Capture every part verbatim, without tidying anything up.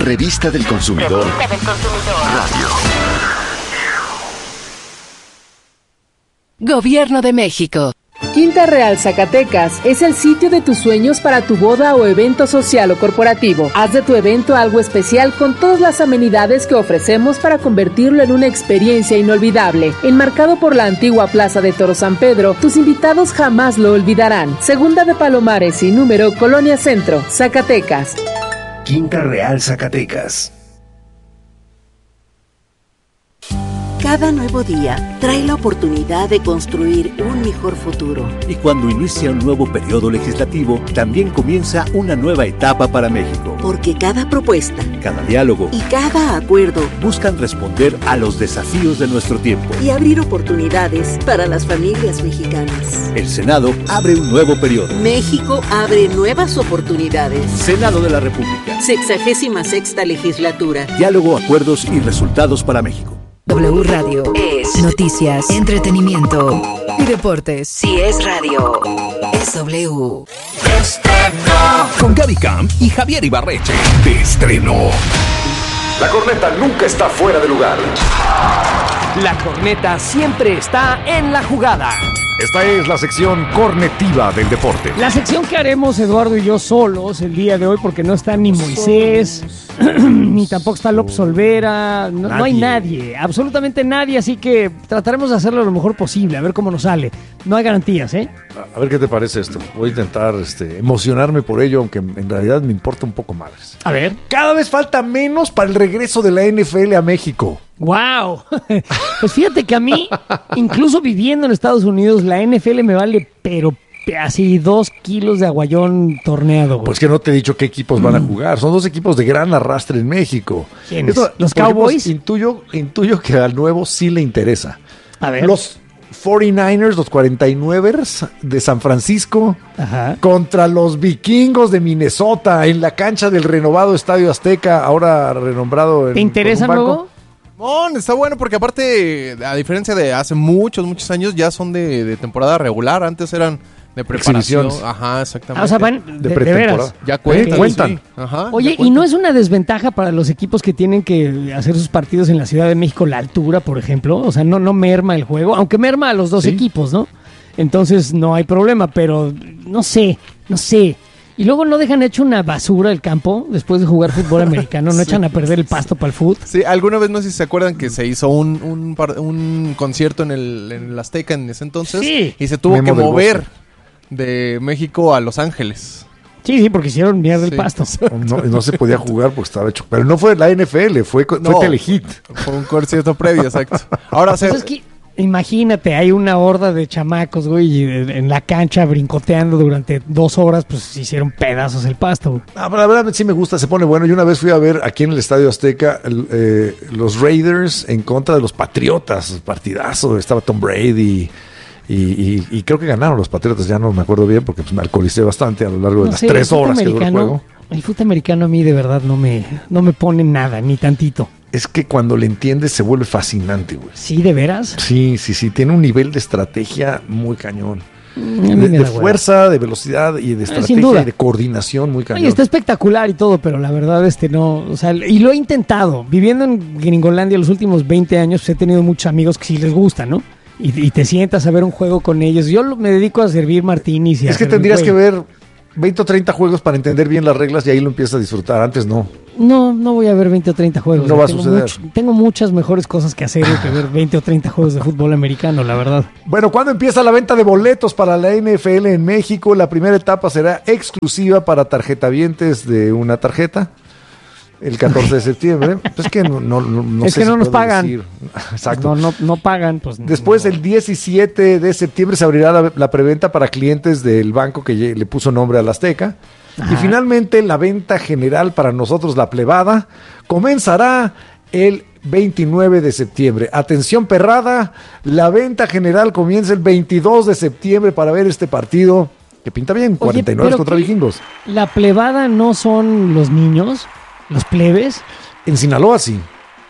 Revista del Consumidor. Revista del Consumidor. Radio. Gobierno de México. Quinta Real Zacatecas es el sitio de tus sueños para tu boda o evento social o corporativo. Haz de tu evento algo especial con todas las amenidades que ofrecemos para convertirlo en una experiencia inolvidable. Enmarcado por la antigua Plaza de Toro San Pedro, tus invitados jamás lo olvidarán. Segunda de Palomares y número Colonia Centro, Zacatecas. Quinta Real Zacatecas. Cada nuevo día trae la oportunidad de construir un mejor futuro. Y cuando inicia un nuevo periodo legislativo, también comienza una nueva etapa para México. Porque cada propuesta, cada diálogo y cada acuerdo buscan responder a los desafíos de nuestro tiempo y abrir oportunidades para las familias mexicanas. El Senado abre un nuevo periodo. México abre nuevas oportunidades. Senado de la República. Sexagésima sexta legislatura. Diálogo, acuerdos y resultados para México. W Radio es noticias, entretenimiento y deportes. Si es radio, es W. Estreno. Con Gaby Camp y Javier Ibarreche. De estreno. La corneta nunca está fuera de lugar. La corneta siempre está en la jugada. Esta es la sección cornetiva del deporte. La sección que haremos Eduardo y yo solos el día de hoy, porque no está ni Moisés, ni tampoco está López Olvera, no, no hay nadie, absolutamente nadie, así que trataremos de hacerlo lo mejor posible, a ver cómo nos sale. No hay garantías, ¿eh? A ver qué te parece esto. Voy a intentar este, emocionarme por ello, aunque en realidad me importa un poco más. A ver. Cada vez falta menos para el regreso de la N F L a México. ¡Wow! Pues fíjate que a mí, incluso viviendo en Estados Unidos, la N F L me vale, pero así dos kilos de aguayón torneado. Güey. Pues que no te he dicho qué equipos van a jugar. Son dos equipos de gran arrastre en México. ¿Quiénes? Esto, ¿Los Cowboys? Ejemplo, intuyo, intuyo que al nuevo sí le interesa. A ver. Los cuarenta y nueve ers, los cuarenta y nueve ers de San Francisco. Ajá. Contra los vikingos de Minnesota en la cancha del renovado Estadio Azteca, ahora renombrado en... ¿Te interesa nuevo? Mon, está bueno porque aparte, a diferencia de hace muchos, muchos años, ya son de, de temporada regular. Antes eran de preparación. Ajá, exactamente. Ah, o sea, van de, de, de veras. Ya cuentan. ¿Eh? Cuentan. Sí. Ajá, Oye, ¿y no es una desventaja para los equipos que tienen que hacer sus partidos en la Ciudad de México la altura, por ejemplo? O sea, no, no merma el juego, aunque merma a los dos ¿Sí? equipos, ¿no? Entonces no hay problema, pero no sé, no sé. Y luego no dejan hecho una basura el campo después de jugar fútbol americano, no sí, echan a perder el pasto para el fútbol. Sí, alguna vez no sé si se acuerdan que se hizo un un, par, un concierto en el, en el Azteca en ese entonces sí. y se tuvo Memo que mover de México a Los Ángeles. Sí, sí, porque hicieron mierda el sí. pasto. No, no se podía jugar porque estaba hecho. Pero no fue la N F L, fue, fue no, Telehit. Fue un concierto previo, exacto. Ahora se... Pues es que imagínate, hay una horda de chamacos, güey, en la cancha brincoteando durante dos horas, pues hicieron pedazos el pasto, güey. Ah, pero la verdad sí me gusta, se pone bueno. Yo una vez fui a ver aquí en el Estadio Azteca el, eh, los Raiders en contra de los Patriotas, partidazo, estaba Tom Brady y, y, y creo que ganaron los Patriotas, ya no me acuerdo bien porque pues, me alcoholicé bastante a lo largo de no las sé, tres horas que duró el juego. El fútbol americano a mí de verdad no me, no me pone nada, ni tantito. Es que cuando le entiendes se vuelve fascinante, güey. ¿Sí, de veras? Sí, sí, sí. Tiene un nivel de estrategia muy cañón. De, de fuerza, de velocidad y de estrategia y de coordinación muy cañón. Oye, está espectacular y todo, pero la verdad este no... O sea, y lo he intentado. Viviendo en Gringolandia los últimos veinte años, pues he tenido muchos amigos que sí les gusta, ¿no? Y, y te sientas a ver un juego con ellos. Yo me dedico a servir martinis y Es a que tendrías que ver veinte o treinta juegos para entender bien las reglas y ahí lo empiezas a disfrutar. Antes no. No, no voy a ver veinte o treinta juegos. No va a tengo suceder. Mucho, tengo muchas mejores cosas que hacer que ver veinte o treinta juegos de fútbol americano, la verdad. Bueno, ¿cuándo empieza la venta de boletos para la N F L en México? La primera etapa será exclusiva para tarjetavientes de una tarjeta. El catorce de septiembre. Pues que no, no, no es sé que no si nos pagan. Decir. Exacto. No, no, no pagan. Pues, Después, no. el diecisiete de septiembre se abrirá la, la preventa para clientes del banco que le puso nombre al Azteca. Ajá. Y finalmente, la venta general para nosotros, la plebada, comenzará el veintinueve de septiembre. Atención, perrada. La venta general comienza el veintidós de septiembre para ver este partido que pinta bien. Oye, cuarenta y nueve contra ¿qué? Vikingos. ¿La plebada no son los niños? ¿Los plebes? En Sinaloa sí.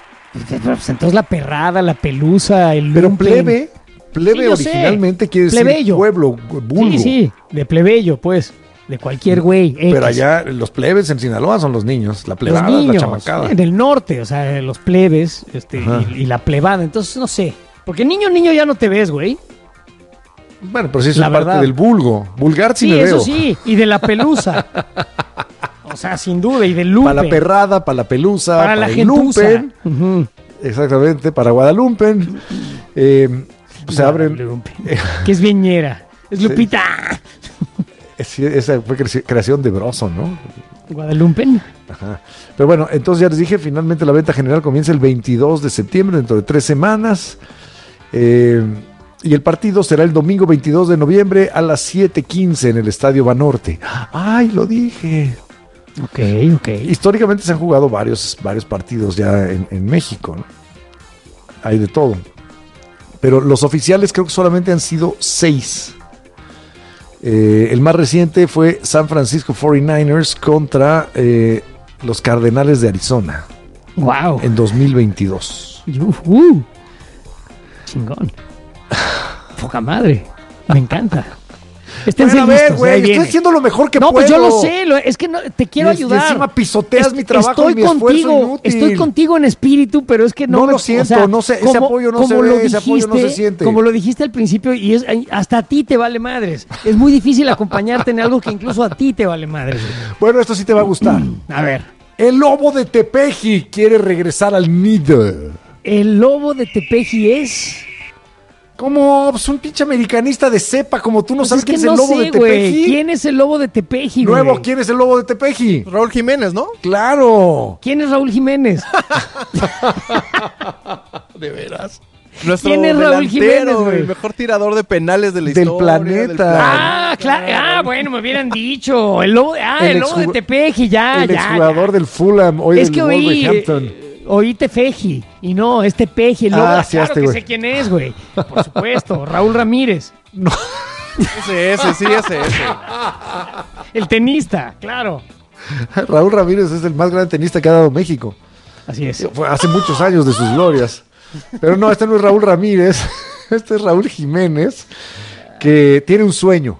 Pues entonces la perrada, la pelusa, el Pero lumpen. plebe, plebe sí, originalmente sé. quiere plebeyo. decir pueblo, vulgo. Sí, sí, de plebeyo, pues. de cualquier güey. Pero allá los plebes en Sinaloa son los niños, la plebada, los niños, la chamacada. En el norte, o sea, los plebes este, y, y la plebada. Entonces, no sé. Porque niño, niño ya no te ves, güey. Bueno, pero sí es la parte verdad. Del vulgo. Vulgar sí, sí me veo. Sí, eso sí. Y de la pelusa. O sea, sin duda. Y del lumpen. Para la perrada, para la pelusa, para, para la gentuza. Uh-huh. Exactamente, para Guadalupe. Eh, se abren... que es viñera. Es Lupita. Sí. Esa fue creación de Broso, ¿no? Guadalupe. Ajá. Pero bueno, entonces ya les dije, finalmente la venta general comienza el veintidós de septiembre, dentro de tres semanas. Eh, y el partido será el domingo veintidós de noviembre a las siete quince en el Estadio Banorte. ¡Ay, lo dije! Ok, ok. Históricamente se han jugado varios, varios partidos ya en, en México, ¿no? Hay de todo. Pero los oficiales creo que solamente han sido seis. Eh, el más reciente fue San Francisco cuarenta y nueve ers contra eh, los Cardenales de Arizona. ¡Wow! En dos mil veintidós. Uh, chingón. Poca madre. Me encanta. Bueno, a ver, güey, estoy haciendo lo mejor que no, puedo. No, pues yo lo sé, lo, es que no, te quiero y, ayudar. Y encima pisoteas es, mi trabajo estoy y mi contigo, esfuerzo inútil. Estoy contigo en espíritu, pero es que no... No me, lo siento, o sea, no sé, como, ese apoyo no se ve, dijiste, ese apoyo no se siente. Como lo dijiste al principio, y es hasta a ti te vale madres. Es muy difícil acompañarte en algo que incluso a ti te vale madres. Bueno, esto sí te va a gustar. A ver. El lobo de Tepeji quiere regresar al nido. El lobo de Tepeji es... Como pues, un pinche americanista de cepa, como tú no pues sabes es quién es el no lobo sé, de Tepeji. Wey. ¿Quién es el lobo de Tepeji, güey? Nuevo, ¿quién es el lobo de Tepeji? Raúl Jiménez, ¿no? ¡Claro! ¿Quién es Raúl Jiménez? ¿De veras? Nuestro ¿Quién es Raúl Jiménez, güey? El mejor tirador de penales de la del historia. Planeta. Del planeta. Ah, claro. Ah, bueno, me hubieran dicho. El lobo, ah, el, el lobo de Tepeji, ya, el ya. El exjugador ya. del Fulham, hoy es del que oí, Wolverhampton. Eh, oí Tepeji, y no, es Tepeji. El lobo, ah, sí, claro este, que güey. sé quién es, güey. Por supuesto, Raúl Ramírez. No. Ese, ese, sí, ese, ese. El tenista, claro. Raúl Ramírez es el más grande tenista que ha dado México. Así es. Fue hace muchos años de sus glorias. Pero no, este no es Raúl Ramírez. Este es Raúl Jiménez, que tiene un sueño.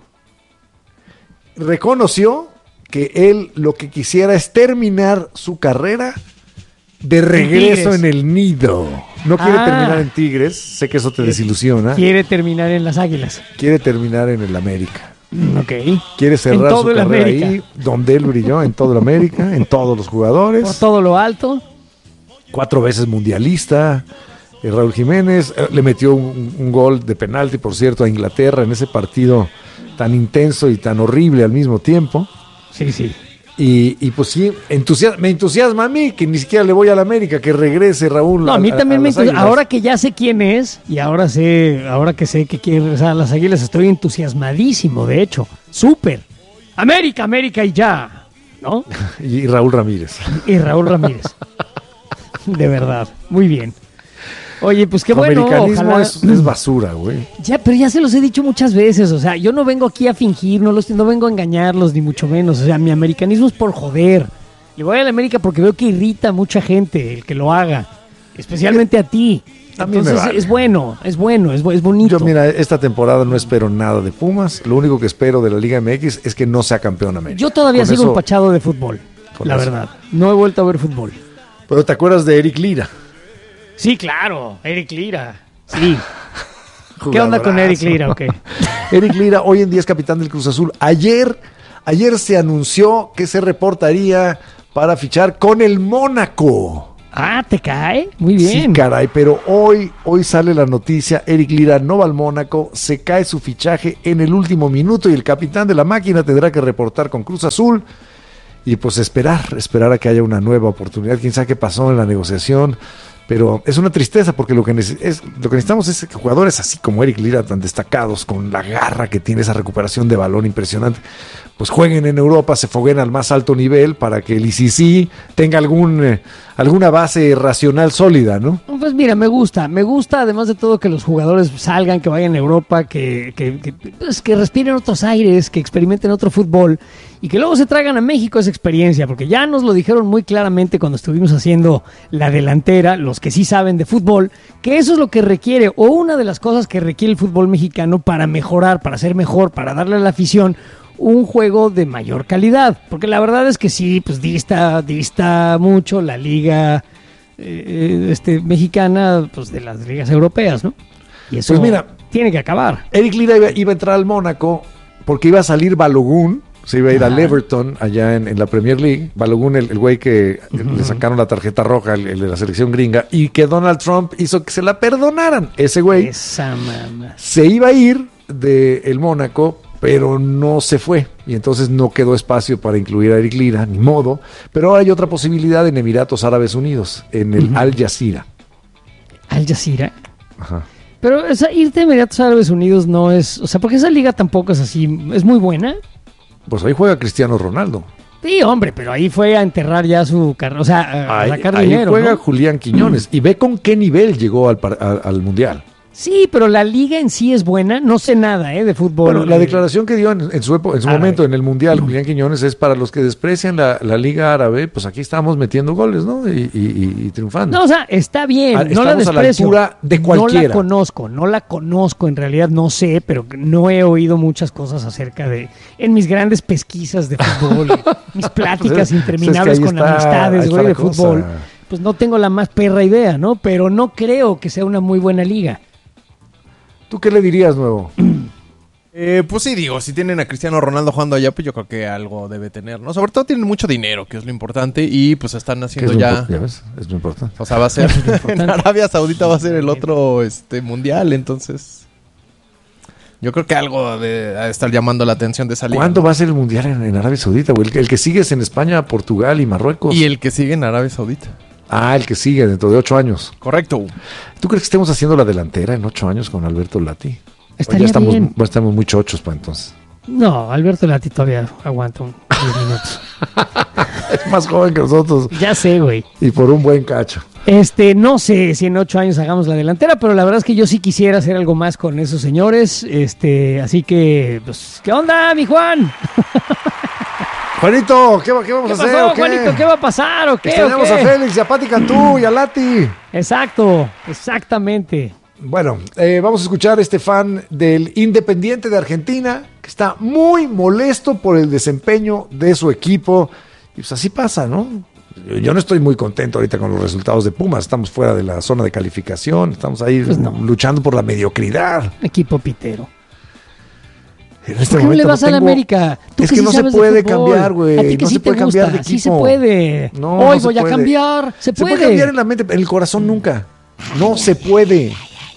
Reconoció que él lo que quisiera es terminar su carrera de regreso en, en el nido. No quiere ah, terminar en Tigres, sé que eso te desilusiona. Quiere terminar en las Águilas. Quiere terminar en el América. Ok. Quiere cerrar su carrera América. Ahí, donde él brilló, en todo el América, en todos los jugadores. Por todo lo alto. Cuatro veces mundialista. Eh, Raúl Jiménez eh, le metió un, un gol de penalti, por cierto, a Inglaterra en ese partido tan intenso y tan horrible al mismo tiempo. Sí, sí. Y, y pues sí, entusiasma, me entusiasma a mí que ni siquiera le voy a la América, que regrese Raúl. No, a mí a, también a me entusiasma. Ahora que ya sé quién es y ahora sé, ahora que sé que quiere regresar a las Águilas, estoy entusiasmadísimo, de hecho. Súper. América, América y ya, ¿no? Y Raúl Ramírez. Y Raúl Ramírez. De verdad, muy bien. Oye, pues qué el bueno. Americanismo ojalá... es, es basura, güey. Ya, pero ya se los he dicho muchas veces. O sea, yo no vengo aquí a fingir, no, los, no vengo a engañarlos, ni mucho menos. O sea, mi americanismo es por joder. Le voy a la América porque veo que irrita a mucha gente el que lo haga. Especialmente a ti. A Entonces vale. es bueno, es bueno, es, es bonito. Yo, mira, esta temporada no espero nada de Pumas. Lo único que espero de la Liga M X es que no sea campeón América. Yo todavía Con sigo eso... empachado de fútbol, la eso. verdad. No he vuelto a ver fútbol. Pero ¿te acuerdas de Eric Lira? Sí, claro, Eric Lira. Sí. ¿Qué onda con Eric Lira? Okay. Eric Lira hoy en día es capitán del Cruz Azul. Ayer, ayer se anunció que se reportaría para fichar con el Mónaco. Ah, ¿te cae? Muy bien. Sí, caray, pero hoy, hoy sale la noticia, Eric Lira no va al Mónaco, se cae su fichaje en el último minuto y el capitán de la máquina tendrá que reportar con Cruz Azul y pues esperar, esperar a que haya una nueva oportunidad. Quién sabe qué pasó en la negociación. Pero es una tristeza porque lo que, neces- es, lo que necesitamos es que jugadores así como Eric Lira, tan destacados, con la garra que tiene, esa recuperación de balón impresionante, pues jueguen en Europa, se fogueen al más alto nivel para que el I C C tenga algún, eh, alguna base racional sólida, ¿no? Pues mira, me gusta, me gusta además de todo que los jugadores salgan, que vayan a Europa, que, que, que, pues, que respiren otros aires, que experimenten otro fútbol y que luego se traigan a México esa experiencia, porque ya nos lo dijeron muy claramente cuando estuvimos haciendo la delantera, los que sí saben de fútbol, que eso es lo que requiere, o una de las cosas que requiere el fútbol mexicano para mejorar, para ser mejor, para darle a la afición un juego de mayor calidad, porque la verdad es que sí, pues dista, dista mucho la liga eh, este, mexicana pues de las ligas europeas, ¿no? Y eso pues mira, tiene que acabar. Eric Lira iba, iba a entrar al Mónaco porque iba a salir Balogun, se iba a ir Ajá. al Everton allá en, en la Premier League. Balogun, el, el güey que uh-huh. le sacaron la tarjeta roja, el, el de la selección gringa, y que Donald Trump hizo que se la perdonaran. Ese güey Esa mamá. se iba a ir del Mónaco, pero no se fue. Y entonces no quedó espacio para incluir a Eric Lira, ni modo. Pero ahora hay otra posibilidad en Emiratos Árabes Unidos, en el uh-huh. Al Jazeera. ¿Al Jazeera? Ajá. Pero esa, irte a Emiratos Árabes Unidos no es... O sea, porque esa liga tampoco es así... ¿Es muy buena? Pues ahí juega Cristiano Ronaldo. Sí, hombre, pero ahí fue a enterrar ya su carrera, o sea, a ahí, sacar ahí dinero, juega ¿no? Julián Quiñones. Y ve con qué nivel llegó al, al, al Mundial. Sí, pero la liga en sí es buena. No sé nada eh, de fútbol. Bueno, la declaración que dio en, en su, epo, en su momento en el Mundial, Julián Quiñones, es para los que desprecian la, la Liga Árabe, pues aquí estamos metiendo goles, ¿no? Y, y, y triunfando. No, o sea, está bien, a, no la desprecio. A la altura de cualquiera. No la conozco, no la conozco, en realidad no sé, pero no he oído muchas cosas acerca de... En mis grandes pesquisas de fútbol, mis pláticas pues es, interminables pues es con está, amistades, güey, de cosa. Fútbol, pues no tengo la más perra idea, ¿no? Pero no creo que sea una muy buena liga. ¿Tú qué le dirías, Nuevo? Eh, pues sí, digo, si tienen a Cristiano Ronaldo jugando allá, pues yo creo que algo debe tener, ¿no? Sobre todo tienen mucho dinero, que es lo importante, y pues están haciendo es ya... Impo- ya ves, es muy importante. O sea, va a ser... en Arabia Saudita va a ser el otro este mundial, entonces... Yo creo que algo de, de estar llamando la atención de esa liga. ¿Cuándo ¿no? va a ser el mundial en, en Arabia Saudita, güey? El, el que sigue es en España, Portugal y Marruecos. Y el que sigue en Arabia Saudita. Ah, el que sigue dentro de ocho años. Correcto. ¿Tú crees que estemos haciendo la delantera en ocho años con Alberto Lati? Estaría ya estamos, bien. estamos muy chochos para entonces. No, Alberto Lati todavía aguanta un diez minutos. Es más joven que nosotros. Ya sé, güey. Y por un buen cacho. Este, no sé si en ocho años hagamos la delantera, pero la verdad es que yo sí quisiera hacer algo más con esos señores. Este, así que, pues, ¿qué onda, mi Juan? Juanito, ¿qué, qué vamos ¿Qué a pasó, hacer? ¿o qué? Juanito? ¿Qué va a pasar o qué? Extrañamos ¿o qué? a Félix y a Pati Cantú y a Lati. Exacto, exactamente. Bueno, eh, vamos a escuchar a este fan del Independiente de Argentina que está muy molesto por el desempeño de su equipo. Y pues así pasa, ¿no? Yo no estoy muy contento ahorita con los resultados de Pumas. Estamos fuera de la zona de calificación. Estamos ahí pues no. luchando por la mediocridad. Equipo pitero. En este ¿Por qué no le vas no a la América? ¿Tú es que que sí no se puede cambiar, güey. A ti que no sí se te puede gusta. cambiar de equipo. Sí se puede. No, Hoy no voy se a puede. cambiar. Se puede. Se puede cambiar en la mente, en el corazón nunca. No se puede.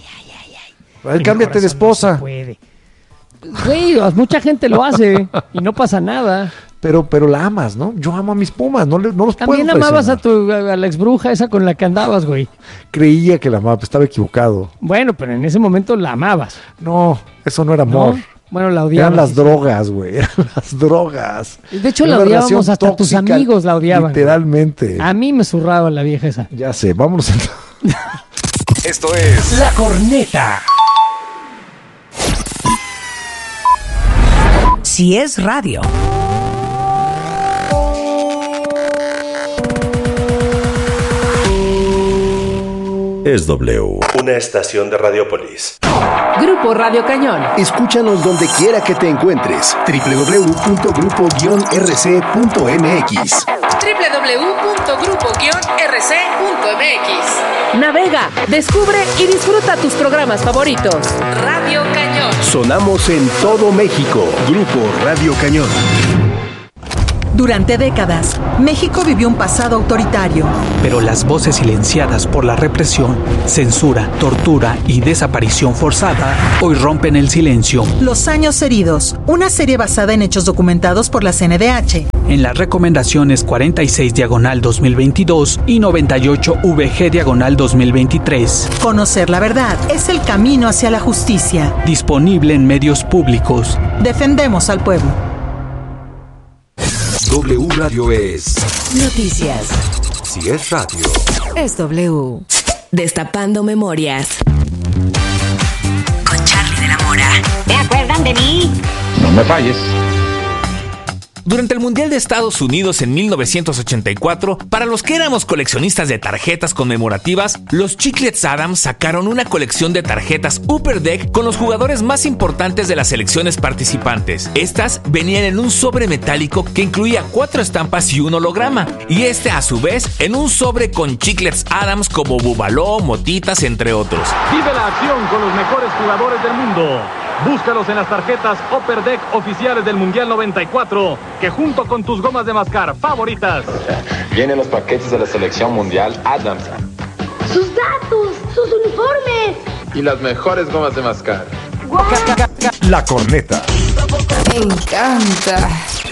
A ver, cámbiate de esposa. No se puede. Güey, mucha gente lo hace y no pasa nada. Pero, pero la amas, ¿no? Yo amo a mis Pumas, no, le, no los También puedo amabas a tu a la ex bruja esa con la que andabas, güey. Creía que la amaba, pero estaba equivocado. Bueno, pero en ese momento la amabas. No, eso no era amor. ¿No? Bueno, la odiabas. Eran las sí, drogas, güey, eran las drogas. De hecho, era la odiábamos, hasta tóxica, tus amigos la odiaban. Literalmente. Güey. A mí me zurraba la vieja esa. Ya sé, vámonos entonces. Esto es La Corneta. Si es radio. Es W. Una estación de Radiopolis. Grupo Radio Cañón. Escúchanos donde quiera que te encuentres. doble u doble u doble u punto grupo guion r c punto m x. doble u doble u doble u punto grupo guion r c punto m x. Navega, descubre y disfruta tus programas favoritos. Radio Cañón. Sonamos en todo México. Grupo Radio Cañón. Durante décadas, México vivió un pasado autoritario. Pero las voces silenciadas por la represión, censura, tortura y desaparición forzada hoy rompen el silencio. Los años heridos, una serie basada en hechos documentados por la C N D H. En las recomendaciones cuarenta y seis diagonal dos mil veintidós y noventa y ocho V G diagonal dos mil veintitrés. Conocer la verdad es el camino hacia la justicia. Disponible en medios públicos. Defendemos al pueblo. W Radio es noticias. Si es radio, es W. Destapando memorias. Con Charlie de la Mora. ¿Se acuerdan de mí? No me falles. Durante el Mundial de Estados Unidos en mil novecientos ochenta y cuatro, para los que éramos coleccionistas de tarjetas conmemorativas, los Chiclets Adams sacaron una colección de tarjetas Upper Deck con los jugadores más importantes de las selecciones participantes. Estas venían en un sobre metálico que incluía cuatro estampas y un holograma, y este a su vez en un sobre con Chiclets Adams como Bubaló, Motitas, entre otros. Vive la acción con los mejores jugadores del mundo. Búscalos en las tarjetas Upper Deck oficiales del Mundial noventa y cuatro, que junto con tus gomas de mascar favoritas vienen los paquetes de la selección mundial Adams, sus datos, sus uniformes y las mejores gomas de mascar. La corneta. Me encanta.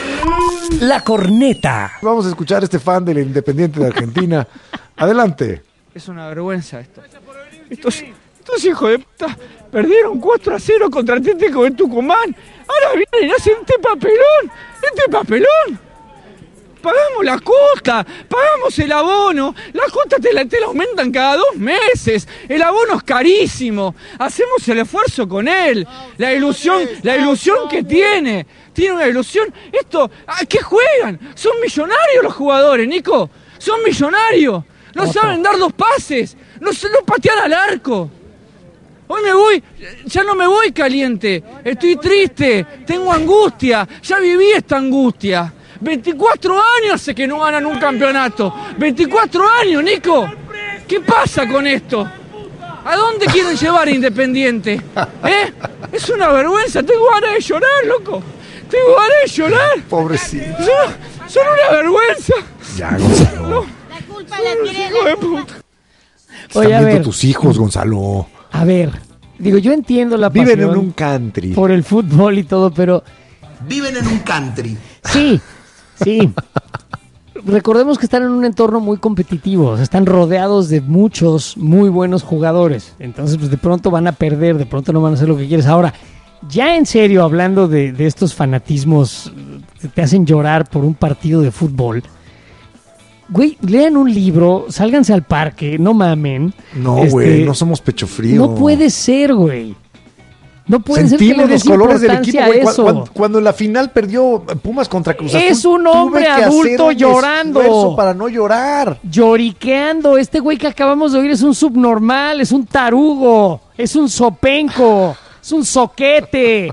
La corneta. Vamos a escuchar a este fan del Independiente de Argentina. Adelante. Es una vergüenza esto. Estos, estos hijos de puta perdieron cuatro a cero contra Atlético de Tucumán. Ahora vienen y hacen este papelón. Este papelón. Pagamos la cuota, pagamos el abono. La cuota te la, te la aumentan cada dos meses. El abono es carísimo. Hacemos el esfuerzo con él. La ilusión, la ilusión que tiene. Tiene una ilusión. Esto, ¿a qué juegan? Son millonarios los jugadores, Nico. Son millonarios. No Ojo. saben dar dos pases. No, no patean al arco. Hoy me voy, ya no me voy caliente. Estoy triste, tengo angustia. Ya viví esta angustia. veinticuatro años hace que no ganan un campeonato. veinticuatro años, Nico. ¿Qué pasa con esto? ¿A dónde quieren llevar a Independiente? ¿Eh? Es una vergüenza. Tengo ganas de llorar, loco. Tengo ganas de llorar. Pobrecito. Son, son una vergüenza. Ya, Gonzalo. No. La culpa la tiene hijo de puta. Están Oye, viendo ver. tus hijos, Gonzalo. A ver, digo, yo entiendo la pasión. Viven en un country. Por el fútbol y todo, pero... Viven en un country. Sí, sí. Recordemos que están en un entorno muy competitivo. O sea, están rodeados de muchos muy buenos jugadores. Entonces, pues de pronto van a perder, de pronto no van a hacer lo que quieres. Ahora, ya en serio, hablando de, de estos fanatismos que te hacen llorar por un partido de fútbol... Güey, lean un libro, sálganse al parque, no mamen. No, güey, este, no somos pecho frío. No puede ser, güey. No puede Sentimos ser que le los colores del equipo, güey. Eso. Cuando, cuando en la final perdió Pumas contra Cruz Azul, es un hombre adulto llorando. Para no llorar. Lloriqueando. Este güey que acabamos de oír es un subnormal, es un tarugo, es un sopenco, es un soquete,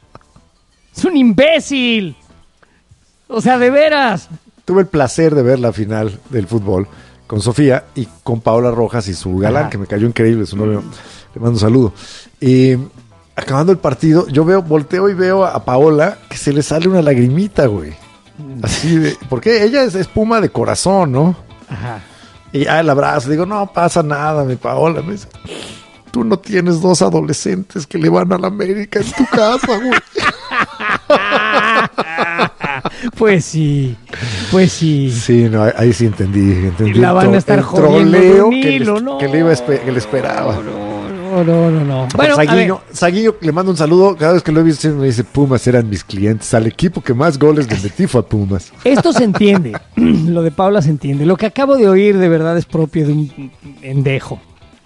es un imbécil. O sea, de veras. Tuve el placer de ver la final del fútbol con Sofía y con Paola Rojas y su galán, Ajá. que me cayó increíble, su novio. Le mando un saludo. Y acabando el partido, yo veo, volteo y veo a Paola que se le sale una lagrimita, güey. Así de, porque ella es, es Puma de corazón, ¿no? Ajá. Y ya el abrazo, digo, no pasa nada, mi Paola. Me dice, tú no tienes dos adolescentes que le van a la América en tu casa, güey. Pues sí, pues sí. Sí, no, ahí sí entendí. entendí la van a estar jodiendo de un que, hilo, les, no. que le iba a esper- que le esperaba. No, no, no, no. Bueno, Saguiño, Saguiño, le mando un saludo. Cada vez que lo he visto me dice, Pumas eran mis clientes. Al equipo que más goles le metí fue a Pumas. Esto se entiende. Lo de Paula se entiende. Lo que acabo de oír de verdad es propio de un endejo.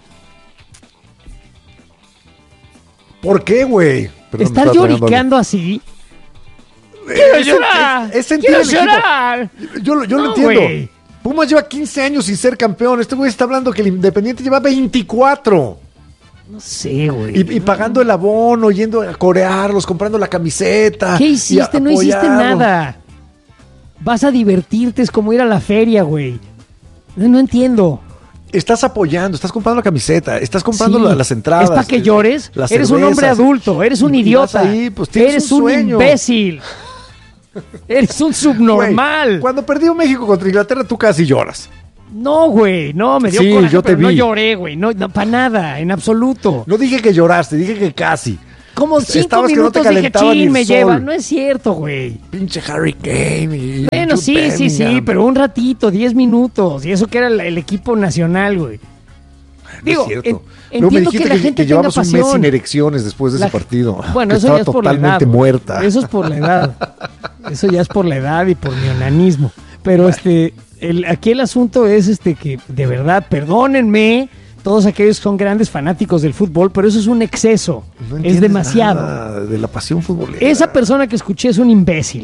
¿Por qué, güey? Estar lloriqueando así... ¡Quiero es, llorar! Es, es ¡Quiero llorar! Yo, yo no, lo entiendo. Wey. Pumas lleva quince años sin ser campeón. Este güey está hablando que el Independiente lleva veinticuatro. No sé, güey. Y, y pagando el abono, yendo a corearlos, comprando la camiseta. ¿Qué hiciste? No hiciste nada. Vas a divertirte, es como ir a la feria, güey. No, no entiendo. Estás apoyando, estás comprando la camiseta, estás comprando sí, la, las entradas. Es para que llores. Eres cervezas, un hombre adulto, eres un idiota. Ahí, pues, eres un, un imbécil. Eres un subnormal. Güey, cuando perdió México contra Inglaterra, tú casi lloras. No, güey, no, me dio sí, coraje, yo te pero vi. no lloré, güey, no, no para nada, en absoluto. No dije que lloraste, dije que casi. Como cinco Estabas minutos que no te dije, chin, me sol. lleva. No es cierto, güey. Pinche Harry Kane y Bueno, sí, Bellingham. sí, sí, pero un ratito, diez minutos. Y eso que era el, el equipo nacional, güey. No Digo, es cierto. en, Luego me entiendo dijiste que la que, gente que llevamos tenga un mes pasión. sin erecciones después de la, ese partido. Bueno, eso estaba ya es por totalmente la edad. muerta. Eso es por la edad. Eso ya es por la edad y por mi onanismo. Pero bueno. este, el, aquí el asunto es este que, de verdad, perdónenme, todos aquellos que son grandes fanáticos del fútbol, pero eso es un exceso. No es demasiado. Nada de la pasión futbolera. Esa persona que escuché es un imbécil.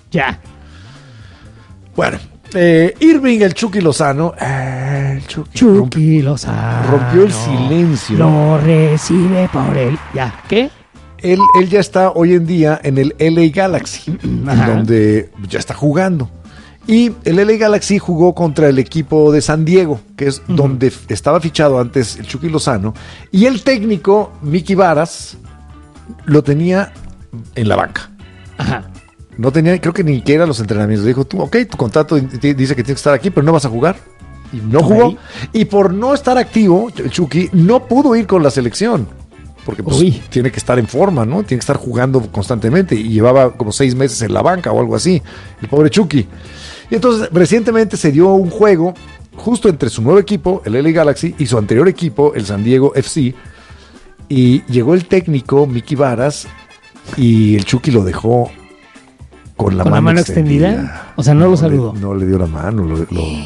Ya. Bueno, eh, Irving, el Chucky Lozano. Eh, el Chucky, Chucky Lozano. Rompió el silencio. Lo recibe por él. Ya. ¿Qué? Él, él ya está hoy en día en el L A Galaxy, donde ya está jugando. Y el L A Galaxy jugó contra el equipo de San Diego, que es uh-huh. donde estaba fichado antes el Chucky Lozano. Y el técnico, Mickey Varas, lo tenía en la banca. Ajá. No tenía, creo que ni siquiera los entrenamientos. Dijo, tú, ok, tu contrato dice que tienes que estar aquí, pero no vas a jugar. Y no jugó. Okay. Y por no estar activo, el Chucky no pudo ir con la selección. Porque pues, tiene que estar en forma, ¿no? Tiene que estar jugando constantemente. Y llevaba como seis meses en la banca o algo así. El pobre Chucky. Y entonces, recientemente se dio un juego justo entre su nuevo equipo, el L A Galaxy, y su anterior equipo, el San Diego F C. Y llegó el técnico, Mickey Varas, y el Chucky lo dejó con la, ¿Con mano, la mano extendida. extendida. O sea, no, no lo saludó. Le, no le dio la mano, lo, lo,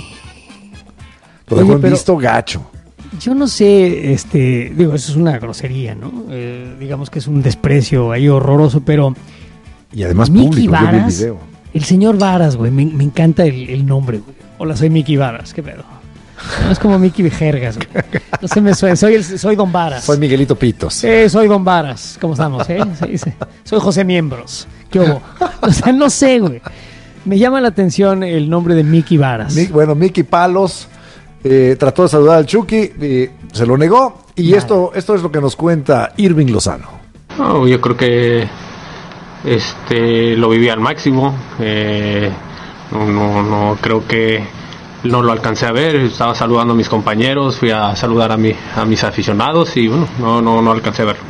lo dejó en visto gacho. Yo no sé, este, digo, eso es una grosería, ¿no? Eh, digamos que es un desprecio ahí horroroso, pero... Y además Mickey público, Varas, yo vi el video. El señor Varas, güey, me, me encanta el, el nombre, güey. Hola, soy Mickey Varas, ¿qué pedo? No es como Mickey Vejergas, güey. No se me suena, soy, el, soy Don Varas. Soy Miguelito Pitos. Sí, soy Don Varas, ¿cómo estamos, eh? Sí, sí. Soy José Miembros, ¿qué hubo? O sea, no sé, güey. Me llama la atención el nombre de Mickey Varas. Mi, bueno, Mickey Palos eh, trató de saludar al Chucky, eh, se lo negó, y vale. esto, esto es lo que nos cuenta Irving Lozano. Oh, yo creo que este lo viví al máximo. Eh, no, no, no creo que no lo alcancé a ver. Estaba saludando a mis compañeros, fui a saludar a mi, a mis aficionados y bueno, no, no, no alcancé a ver.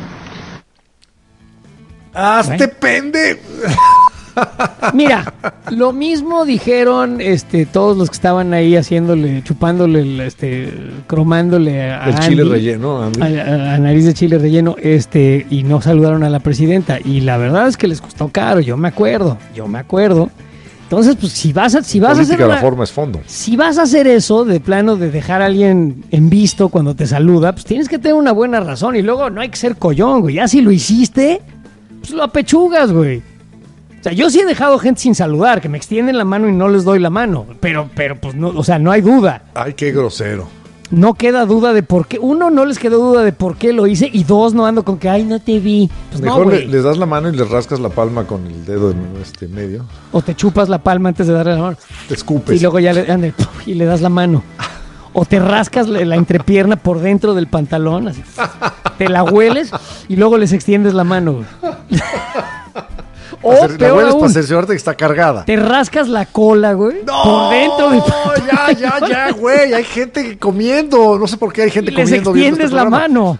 ¡Hazte pende! Mira, lo mismo dijeron este todos los que estaban ahí haciéndole, chupándole, este, cromándole a el Andy, chile relleno, Andy. A, a, a nariz de chile relleno, este, y no saludaron a la presidenta. Y la verdad es que les costó caro, yo me acuerdo, yo me acuerdo. Entonces, pues si vas a, si vas Política, a hacer una, la forma es fondo. Si vas a hacer eso, de plano de dejar a alguien en visto cuando te saluda, pues tienes que tener una buena razón. Y luego no hay que ser collón, güey. Ya si lo hiciste, pues lo apechugas, güey. O sea, yo sí he dejado gente sin saludar, que me extienden la mano y no les doy la mano. Pero, pero pues no, o sea, no hay duda. Ay, qué grosero. No queda duda de por qué. Uno, no les quedó duda de por qué lo hice. Y dos, no ando con que, ay, no te vi. Pues mejor no, le, les das la mano y les rascas la palma con el dedo en este medio. O te chupas la palma antes de darle la mano. Te escupes. Y luego ya le, ande, y le das la mano. O te rascas la, la entrepierna por dentro del pantalón. Así, te la hueles y luego les extiendes la mano. O hacer, peor la hueles aún, para cerciorarte que está cargada. Te rascas la cola, güey. No, por dentro del ya, ya, ya, güey. Hay gente comiendo. No sé por qué hay gente y comiendo. Les extiendes este la mano.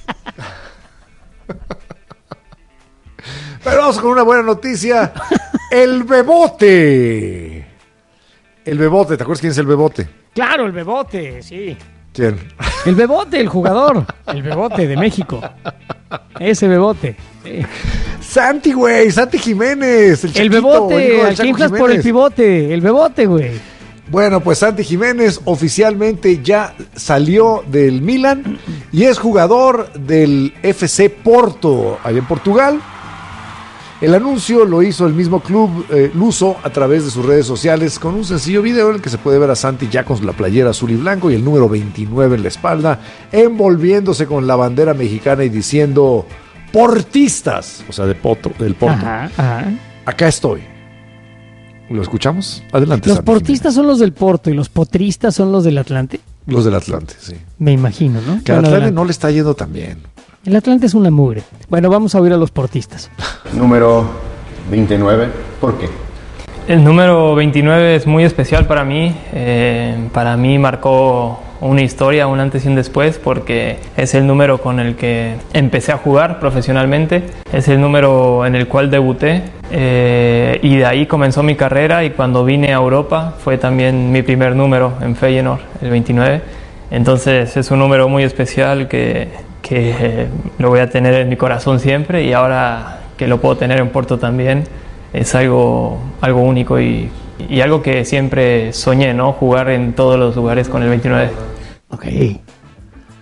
Pero vamos con una buena noticia. El Bebote. El Bebote. ¿Te acuerdas quién es el Bebote? Claro, el Bebote, sí. ¿Quién? El Bebote, el jugador. El Bebote de México. Ese Bebote. Sí. Santi, güey. Santi Jiménez. El, el Bebote. Al que inflas por el pivote. El Bebote, güey. Bueno, pues Santi Jiménez oficialmente ya salió del Milan y es jugador del F C Porto, allá en Portugal. El anuncio lo hizo el mismo club eh, luso a través de sus redes sociales con un sencillo video en el que se puede ver a Santi ya con la playera azul y blanco y el número veintinueve en la espalda, envolviéndose con la bandera mexicana y diciendo portistas, o sea, de Porto, del Porto. Ajá, ajá. Acá estoy. ¿Lo escuchamos? Adelante. Los Santi portistas Jiménez. Son los del Porto y los potristas son los del Atlante. Los del Atlante, sí. Me imagino, ¿no? Que al Atlante adelante. No le está yendo tan bien. El Atlante es una mugre. Bueno, vamos a oír a los portistas. Número veintinueve, ¿por qué? El número veintinueve es muy especial para mí. Eh, para mí marcó una historia, un antes y un después, porque es el número con el que empecé a jugar profesionalmente. Es el número en el cual debuté. Eh, y de ahí comenzó mi carrera, y cuando vine a Europa fue también mi primer número en Feyenoord, el veintinueve. Entonces es un número muy especial que, que eh, lo voy a tener en mi corazón siempre, y ahora que lo puedo tener en Porto también es algo, algo único y, y algo que siempre soñé, ¿no? Jugar en todos los lugares con el veintinueve. Ok.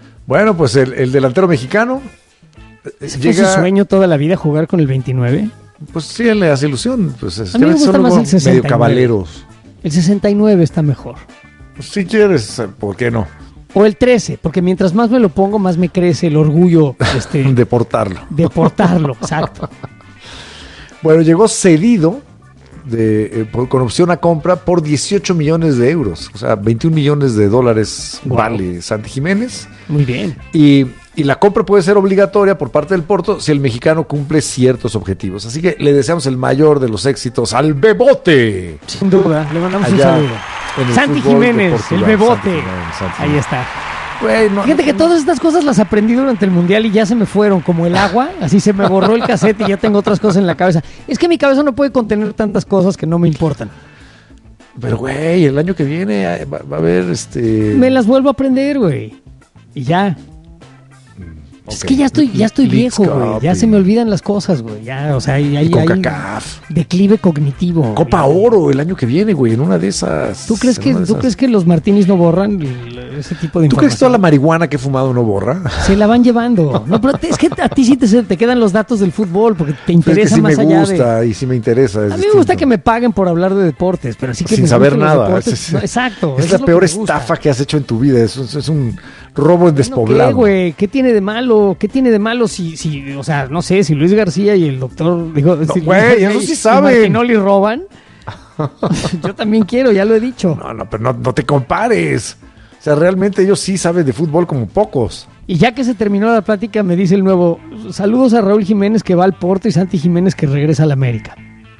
Bueno, pues el, el delantero mexicano ¿Ese llega... fue su sueño toda la vida, jugar con el veintinueve? Pues sí, le hace ilusión. Pues es a mí me gusta más el sesenta y nueve. Medio caballeros. El sesenta y nueve está mejor. Pues si quieres, ¿por qué no? O el trece, porque mientras más me lo pongo, más me crece el orgullo. Este, de portarlo. De portarlo, exacto. Bueno, llegó cedido de, eh, por, con opción a compra por dieciocho millones de euros. O sea, veintiún millones de dólares wow. vale Santi Jiménez. Muy bien. Y, y la compra puede ser obligatoria por parte del Porto si el mexicano cumple ciertos objetivos. Así que le deseamos el mayor de los éxitos al Bebote. Sin duda, le mandamos allá un saludo. Santi Jiménez, el Bebote. Santi Jiménez, Santi Ahí está. Bueno, fíjate que todas estas cosas las aprendí durante el Mundial y ya se me fueron como el agua, así se me borró el cassette y ya tengo otras cosas en la cabeza. Es que mi cabeza no puede contener tantas cosas que no me importan. Pero güey, el año que viene va, va a haber este... Me las vuelvo a aprender, güey. Y ya. Okay. Es que ya estoy, ya estoy viejo, güey. Ya se me olvidan las cosas, güey. Ya, o sea, hay, hay, hay declive cognitivo. Copa güey. Oro el año que viene, güey, en una de esas. ¿Tú crees que, ¿tú esas? crees que los martinis no borran ese tipo de información? ¿Tú crees que toda la marihuana que he fumado no borra? Se la van llevando. No, pero es que a ti sí te, te quedan los datos del fútbol porque te interesa es que sí más me allá gusta de... y sí me interesa. A mí distinto. me gusta que me paguen por hablar de deportes, pero así que sin me saber nada. Es, es, no, exacto. Es la peor estafa que has hecho en tu vida. Es, es, es un robo en despoblado. ¿Qué, güey? ¿Qué tiene de malo? ¿Qué tiene de malo si, si, o sea, no sé, si Luis García y el doctor, digo, no, si güey, eso sí saben. Y le roban? Yo también quiero, ya lo he dicho. No, no, pero no, no te compares. O sea, realmente ellos sí saben de fútbol como pocos. Y ya que se terminó la plática, me dice el nuevo, saludos a Raúl Jiménez que va al Porto y Santi Jiménez que regresa a la América.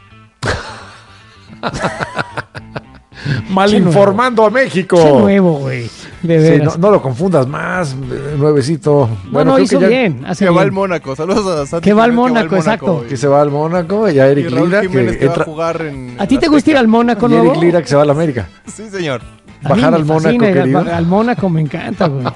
Mal Qué informando nuevo. a México. Qué nuevo, güey. De veras. Sí, no, no lo confundas más, nuevecito. Bueno, no, no hizo que ya, bien. Hace que bien. va al Mónaco. Saludos a Santi. Que va al Mónaco, exacto. Que se va al Mónaco y a Eric y Raúl Lira Jiménez que, que entra... va a jugar en ¿A ti te gusta ir al Mónaco, no? Y Eric Lira que se va a la América. Sí, señor. A Bajar al Mónaco, querido. Al, al Mónaco me encanta, güey.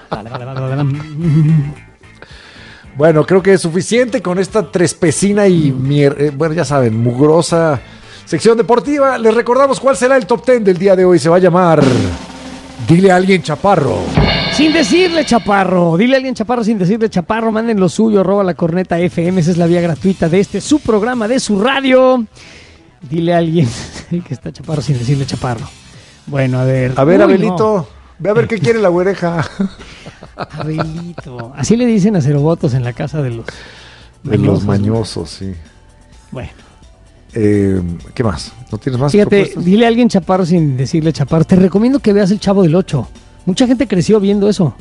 Bueno, creo que es suficiente con esta trespecina y mier... eh, bueno, ya saben, mugrosa sección deportiva. Les recordamos cuál será el top ten del día de hoy. Se va a llamar Dile a alguien Chaparro. Sin decirle Chaparro. Dile a alguien Chaparro sin decirle Chaparro. Manden lo suyo, arroba la corneta F M. Esa es la vía gratuita de este, su programa, de su radio. Dile a alguien que está Chaparro sin decirle Chaparro. Bueno, a ver. A ver, Uy, Abelito. No. Ve a ver qué quiere la güereja. Abelito. Así le dicen a Cerobotos en la casa de los de mañosos, los mañosos, sí. Bueno. Eh, ¿Qué más? ¿No tienes más Fíjate, propuestas? Dile a alguien Chaparro sin decirle Chaparro. Te recomiendo que veas El Chavo del Ocho. Mucha gente creció viendo eso.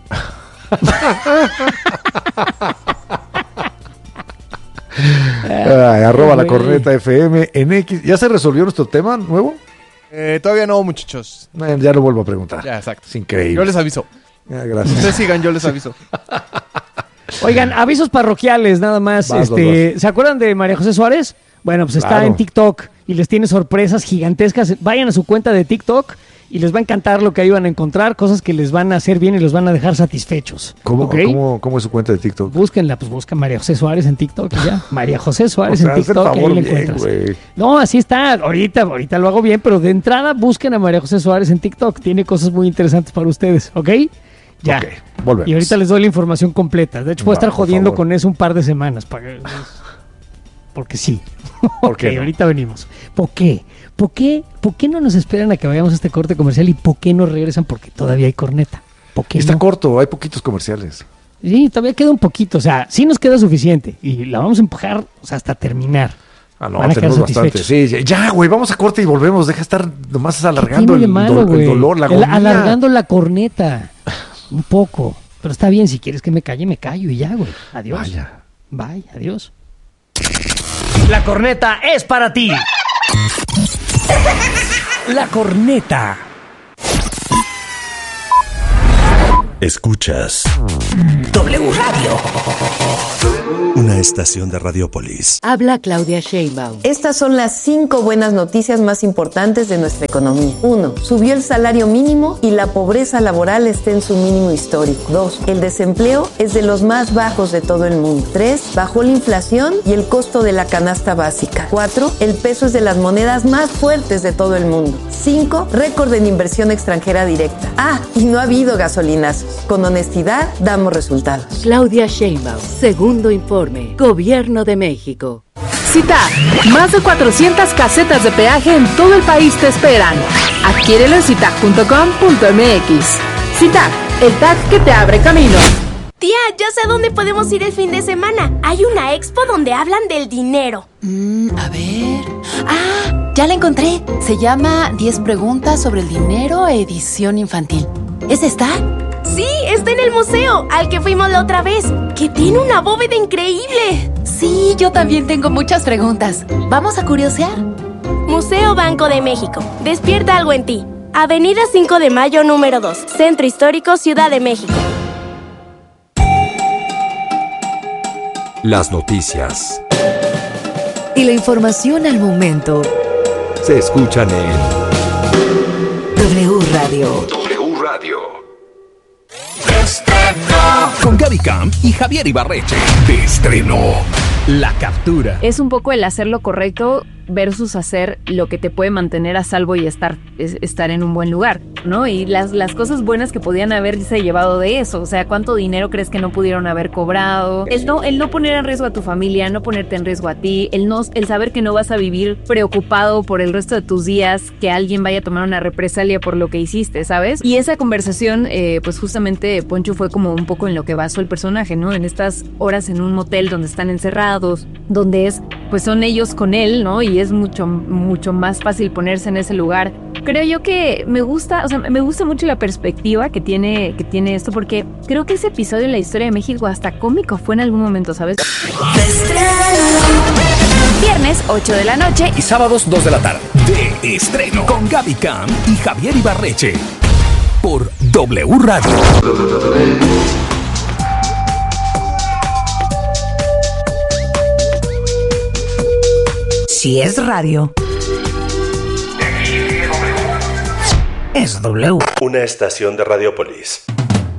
Ay, arroba la corneta F M en X. ¿Ya se resolvió nuestro tema nuevo? Eh, todavía no, muchachos. Eh, ya lo vuelvo a preguntar. Ya, exacto. Es increíble. Yo les aviso. Ya, gracias. Ustedes sigan, yo les aviso. Oigan, avisos parroquiales nada más. Vas, este, vas, vas. ¿Se acuerdan de María José Suárez? Bueno, pues Claro. está en TikTok y les tiene sorpresas gigantescas. Vayan a su cuenta de TikTok y les va a encantar lo que ahí van a encontrar, cosas que les van a hacer bien y los van a dejar satisfechos. ¿Cómo, ¿Ok? ¿cómo, ¿Cómo es su cuenta de TikTok? Búsquenla, pues busca María José Suárez en TikTok y ya. María José Suárez O sea, en haz el TikTok y ahí favor la bien, encuentras. güey. No, así está. Ahorita, ahorita lo hago bien, pero de entrada busquen a María José Suárez en TikTok. Tiene cosas muy interesantes para ustedes, ¿ok? Ya. Ok, volvemos. Y ahorita les doy la información completa. De hecho, voy a Va, estar por jodiendo favor. con eso un par de semanas. Para... Porque sí. ¿Por Ok, qué no? ahorita venimos. ¿Por qué? ¿Por qué? ¿Por qué no nos esperan a que vayamos a este corte comercial y por qué no regresan? Porque todavía hay corneta. ¿Por qué Está no? corto, hay poquitos comerciales. Sí, todavía queda un poquito. O sea, sí nos queda suficiente. Y la vamos a empujar, o sea, hasta terminar. Ah, no, Van a tenemos quedar bastante. satisfechos. Sí, ya, güey, vamos a corte y volvemos. Deja estar nomás ¿Qué alargando tiene el, de malo, do- el güey? dolor, la El- agonía. alargando la corneta. Un poco. Pero está bien, si quieres que me calle, me callo y ya, güey. Adiós. Vaya. Bye, adiós. La corneta es para ti. La corneta. Escuchas W Radio. una estación de Radiopolis. Habla Claudia Sheinbaum. Estas son las cinco buenas noticias más importantes de nuestra economía. uno. Subió el salario mínimo y la pobreza laboral está en su mínimo histórico. dos. El desempleo es de los más bajos de todo el mundo. tres. Bajó la inflación y el costo de la canasta básica. cuatro. El peso es de las monedas más fuertes de todo el mundo. cinco. Récord en inversión extranjera directa. Ah, y no ha habido gasolinazos. Con honestidad damos resultados. Claudia Sheinbaum. Segundo informe. Gobierno de México. Citar, más de cuatrocientas casetas de peaje en todo el país te esperan. Adquiérelo en citar punto com punto m x. Citar, el tag que te abre camino. Tía, ya sé a dónde podemos ir el fin de semana. Hay una expo donde hablan del dinero. Mm, a ver... ¡Ah! Ya la encontré. Se llama diez preguntas sobre el dinero, edición infantil. ¿Es esta? Sí, está en el museo, al que fuimos la otra vez, que tiene una bóveda increíble. Sí, yo también tengo muchas preguntas. ¿Vamos a curiosear? Museo Banco de México. Despierta algo en ti. Avenida cinco de mayo, número dos. Centro Histórico, Ciudad de México. Las noticias. Y la información al momento. Se escuchan en W Radio. W Radio. Con Gaby Camp y Javier Ibarreche. De estreno. La captura. Es un poco el hacer lo correcto versus hacer lo que te puede mantener a salvo y estar, es, estar en un buen lugar, ¿no? Y las, las cosas buenas que podían haberse llevado de eso, o sea, ¿cuánto dinero crees que no pudieron haber cobrado? El no, el no poner en riesgo a tu familia, no ponerte en riesgo a ti, el, no, el saber que no vas a vivir preocupado por el resto de tus días, que alguien vaya a tomar una represalia por lo que hiciste, ¿sabes? Y esa conversación, eh, pues justamente Poncho fue como un poco en lo que basó el personaje, ¿no? En estas horas en un motel donde están encerrados, donde es, pues son ellos con él, ¿no? Y es mucho, mucho más fácil ponerse en ese lugar. Creo yo que me gusta, o sea, me gusta mucho la perspectiva que tiene, que tiene esto, porque creo que ese episodio en la historia de México hasta cómico fue en algún momento, ¿sabes? Viernes, ocho de la noche. Y sábados, dos de la tarde. De estreno. Con Gaby Camp y Javier Ibarreche. Por W Radio. Si es radio, es W. Una estación de Radiopolis.